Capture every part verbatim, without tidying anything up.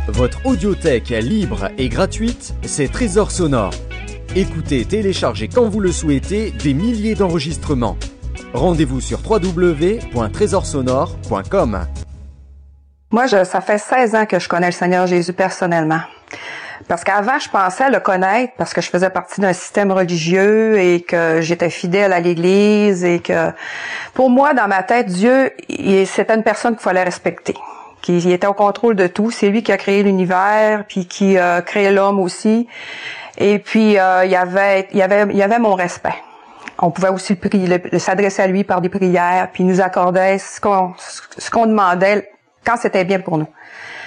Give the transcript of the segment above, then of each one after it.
Votre audiothèque libre et gratuite, c'est Trésor Sonore. Écoutez, téléchargez quand vous le souhaitez des milliers d'enregistrements. Rendez-vous sur w w w point trésor sonore point com. Moi, je, ça fait seize ans que je connais le Seigneur Jésus personnellement. Parce qu'avant, je pensais le connaître parce que je faisais partie d'un système religieux et que j'étais fidèle à l'Église et que, pour moi, dans ma tête, Dieu, c'était une personne qu'il fallait respecter. Qui était au contrôle de tout. C'est lui qui a créé l'univers, puis qui a créé l'homme aussi. Et puis, euh, il y avait, il y avait, il y avait mon respect. On pouvait aussi le prier, le, le, s'adresser à lui par des prières, puis il nous accordait ce qu'on, ce qu'on demandait quand c'était bien pour nous.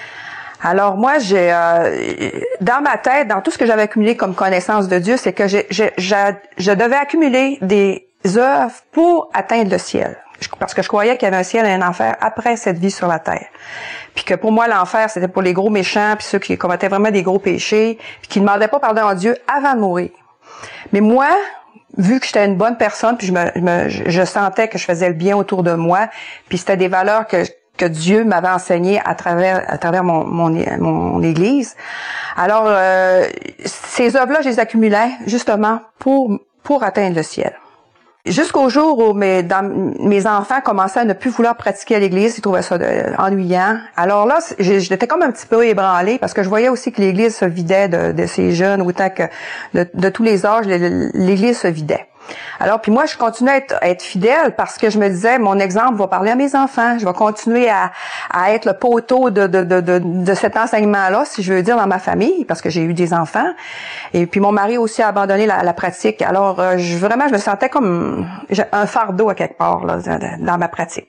Alors moi, j'ai euh, dans ma tête, dans tout ce que j'avais accumulé comme connaissance de Dieu, c'est que j'ai, j'ai, j'ai, je devais accumuler des œuvres pour atteindre le ciel. Parce que je croyais qu'il y avait un ciel et un enfer après cette vie sur la terre. Puis que pour moi, l'enfer, c'était pour les gros méchants, puis ceux qui commettaient vraiment des gros péchés, puis qui ne demandaient pas pardon à Dieu avant de mourir. Mais moi, vu que j'étais une bonne personne, puis je me, me je sentais que je faisais le bien autour de moi, puis c'était des valeurs que que Dieu m'avait enseignées à travers à travers mon mon, mon église. Alors euh, ces œuvres-là, je les accumulais justement pour pour atteindre le ciel. Jusqu'au jour où mes, dans, mes enfants commençaient à ne plus vouloir pratiquer à l'église, ils trouvaient ça de, ennuyant. Alors là, j'étais comme un petit peu ébranlée parce que je voyais aussi que l'église se vidait de, de ces jeunes, autant que de, de tous les âges, l'église se vidait. Alors, puis moi, je continuais à être, à être fidèle parce que je me disais, mon exemple va parler à mes enfants. Je vais continuer à, à être le poteau de, de, de, de, de cet enseignement-là, si je veux dire, dans ma famille, parce que j'ai eu des enfants. Et puis, mon mari aussi a abandonné la, la pratique. Alors, euh, je, vraiment, je me sentais comme un fardeau à quelque part là, dans ma pratique.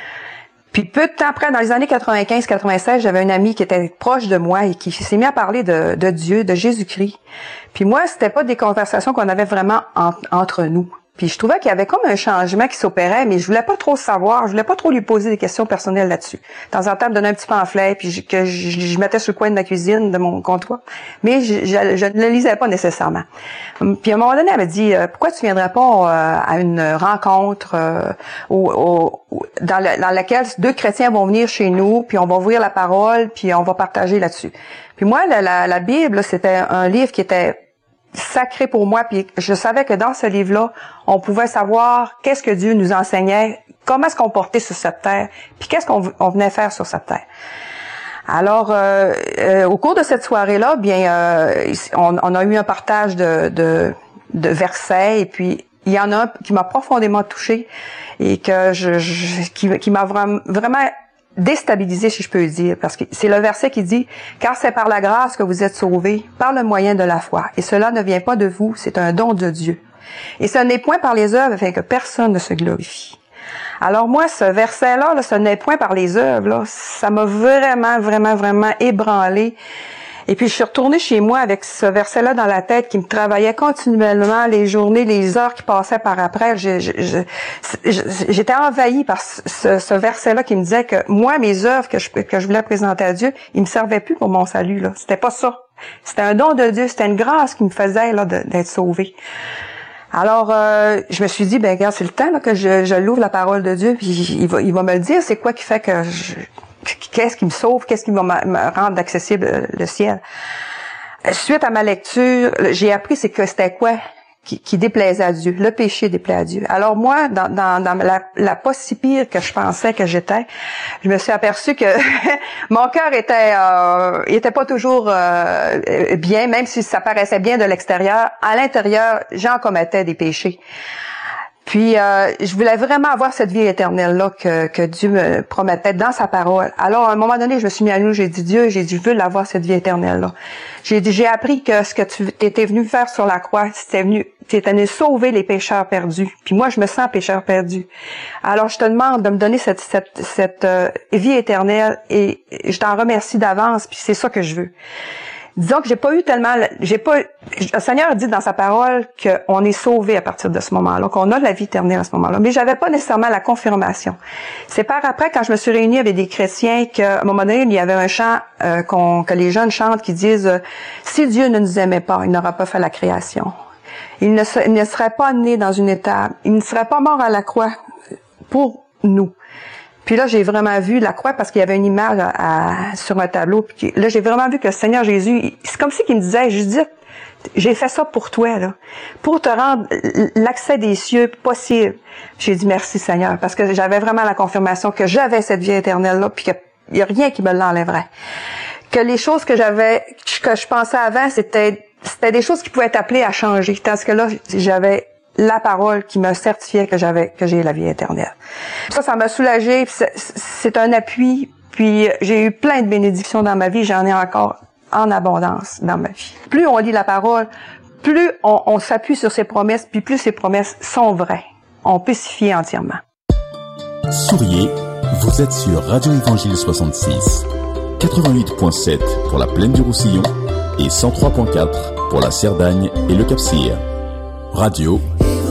Puis peu de temps après, dans les années quatre-vingt-quinze quatre-vingt-seize, j'avais un ami qui était proche de moi et qui s'est mis à parler de, de Dieu, de Jésus-Christ. Puis moi, c'était pas des conversations qu'on avait vraiment en, entre nous. Puis je trouvais qu'il y avait comme un changement qui s'opérait, mais je voulais pas trop savoir, je voulais pas trop lui poser des questions personnelles là-dessus. De temps en temps, me donner un petit pamphlet, puis je, que je, je mettais sur le coin de ma cuisine, de mon comptoir, mais je, je, je ne le lisais pas nécessairement. Puis à un moment donné, elle m'a dit euh, pourquoi tu viendrais pas euh, à une rencontre euh, au, au, dans, le, dans laquelle deux chrétiens vont venir chez nous, puis on va ouvrir la parole, puis on va partager là-dessus. Puis moi, la, la, la Bible, c'était un livre qui était sacré pour moi, puis je savais que dans ce livre-là, on pouvait savoir qu'est-ce que Dieu nous enseignait, comment se comporter sur cette terre, puis qu'est-ce qu'on on venait faire sur cette terre. Alors, euh, euh, au cours de cette soirée-là, bien, euh, on, on a eu un partage de, de, de versets, et puis il y en a un qui m'a profondément touchée et que je, je qui, qui m'a vraiment, vraiment déstabilisé, si je peux dire, parce que c'est le verset qui dit « Car c'est par la grâce que vous êtes sauvés, par le moyen de la foi, et cela ne vient pas de vous, c'est un don de Dieu. Et ce n'est point par les œuvres afin que personne ne se glorifie. » Alors moi, ce verset-là, là, ce n'est point par les œuvres, là, ça m'a vraiment, vraiment, vraiment ébranlé. Et puis, je suis retournée chez moi avec ce verset-là dans la tête qui me travaillait continuellement, les journées, les heures qui passaient par après. Je, je, je, j'étais envahie par ce, ce verset-là qui me disait que moi, mes œuvres que je, que je voulais présenter à Dieu, ils me servaient plus pour mon salut, là. C'était pas ça. C'était un don de Dieu, c'était une grâce qui me faisait, là, de, d'être sauvée. Alors, euh, je me suis dit, ben regarde, c'est le temps là, que je, je l'ouvre la parole de Dieu, puis il va, il va me le dire, c'est quoi qui fait que je... Qu'est-ce qui me sauve? Qu'est-ce qui va me rendre accessible le ciel? Suite à ma lecture, j'ai appris c'est que c'était quoi qui, qui déplaisait à Dieu. Le péché déplaît à Dieu. Alors moi, dans, dans, dans la, la pas si pire que je pensais que j'étais, je me suis aperçue que mon cœur était, euh, il était pas toujours euh, bien, même si ça paraissait bien de l'extérieur. À l'intérieur, j'en commettais des péchés. Puis, euh, je voulais vraiment avoir cette vie éternelle-là que, que Dieu me promettait dans sa parole. Alors, à un moment donné, je me suis mis à genoux, j'ai dit, Dieu, j'ai dit, je veux l'avoir, cette vie éternelle-là. J'ai dit, j'ai appris que ce que tu étais venu faire sur la croix, c'était venu, tu étais venu sauver les pécheurs perdus. Puis moi, je me sens pécheur perdu. Alors, je te demande de me donner cette, cette, cette euh, vie éternelle et je t'en remercie d'avance, puis c'est ça que je veux. Disons que j'ai pas eu tellement, j'ai pas, le Seigneur dit dans sa parole qu'on est sauvé à partir de ce moment-là, qu'on a la vie éternelle à ce moment-là. Mais j'avais pas nécessairement la confirmation. C'est par après, quand je me suis réunie avec des chrétiens, qu'à un moment donné, il y avait un chant euh, qu'on, que les jeunes chantent qui disent euh, « Si Dieu ne nous aimait pas, il n'aurait pas fait la création. Il ne, se, il ne serait pas né dans une étable. Il ne serait pas mort à la croix pour nous. » Puis là, j'ai vraiment vu la croix parce qu'il y avait une image à, à, sur un tableau. Puis là, j'ai vraiment vu que le Seigneur Jésus, c'est comme si qu'il me disait, Judith, j'ai fait ça pour toi, là, pour te rendre l'accès des cieux possible. J'ai dit merci Seigneur, parce que j'avais vraiment la confirmation que j'avais cette vie éternelle-là, puis qu'il n'y a rien qui me l'enlèverait. Que les choses que j'avais, que je pensais avant, c'était, c'était des choses qui pouvaient être appelées à changer. Tandis que là, j'avais la parole qui me certifiait que j'avais, que j'ai la vie éternelle. Ça, ça m'a soulagée, puis c'est, c'est un appui, puis j'ai eu plein de bénédictions dans ma vie, j'en ai encore en abondance dans ma vie. Plus on lit la parole, plus on, on s'appuie sur ses promesses, puis plus ces promesses sont vraies. On peut s'y fier entièrement. Souriez, vous êtes sur Radio Évangile soixante-six, quatre-vingt-huit point sept pour la Plaine du Roussillon et cent trois point quatre pour la Cerdagne et le Cap-Cyr. Radio